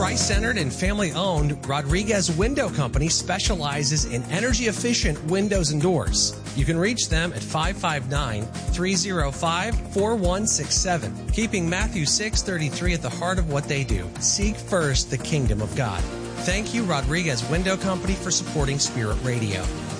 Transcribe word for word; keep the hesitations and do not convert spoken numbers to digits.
Christ-centered and family-owned, Rodriguez Window Company specializes in energy-efficient windows and doors. You can reach them at five five nine, three oh five, four one six seven, keeping Matthew six thirty-three at the heart of what they do. Seek first the kingdom of God. Thank you, Rodriguez Window Company, for supporting Spirit Radio.